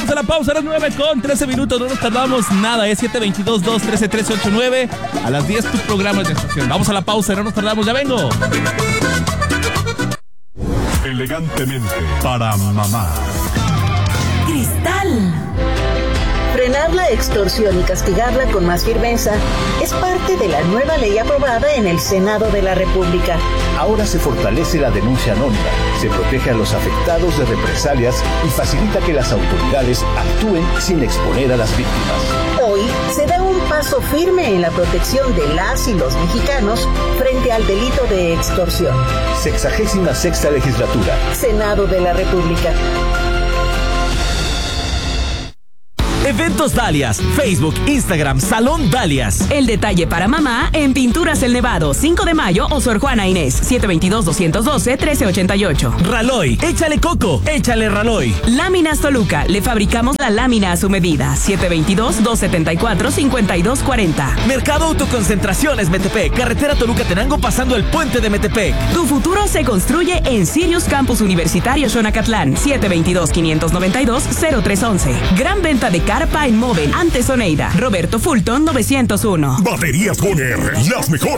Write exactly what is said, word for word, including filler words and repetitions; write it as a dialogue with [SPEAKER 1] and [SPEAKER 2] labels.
[SPEAKER 1] Vamos a la pausa a las nueve con trece minutos. No nos tardamos nada, es siete veintidós, dos trece, trece ochenta y nueve. A las diez tu programa de estación. Vamos a la pausa, no nos tardamos, ya vengo.
[SPEAKER 2] Elegantemente para mamá.
[SPEAKER 3] Cristal.
[SPEAKER 4] Frenar la extorsión y castigarla con más firmeza es parte de la nueva ley aprobada en el Senado de la República.
[SPEAKER 5] Ahora se fortalece la denuncia anónima, se protege a los afectados de represalias y facilita que las autoridades actúen sin exponer a las víctimas.
[SPEAKER 4] Hoy se da un paso firme en la protección de las y los mexicanos frente al delito de extorsión.
[SPEAKER 5] Sexagésima sexta legislatura.
[SPEAKER 4] Senado de la República.
[SPEAKER 6] Eventos Dalias, Facebook, Instagram, Salón Dalias.
[SPEAKER 3] El detalle para mamá en Pinturas El Nevado, cinco de mayo o Sor Juana Inés, siete veintidós, doscientos doce, trece ochenta y ocho.
[SPEAKER 6] Raloy, échale coco, échale Raloy.
[SPEAKER 3] Láminas Toluca, le fabricamos la lámina a su medida, siete veintidós, doscientos setenta y cuatro, cincuenta y dos cuarenta.
[SPEAKER 6] Mercado Autoconcentraciones Metepec, carretera Toluca-Tenango pasando el puente de Metepec.
[SPEAKER 3] Tu futuro se construye en Sirius Campus Universitario Xonacatlán, siete veintidós, quinientos noventa y dos, cero tres once. Gran venta de carpa en Moven, ante Soneida. Roberto Fulton novecientos uno.
[SPEAKER 2] Baterías Goner, las mejores.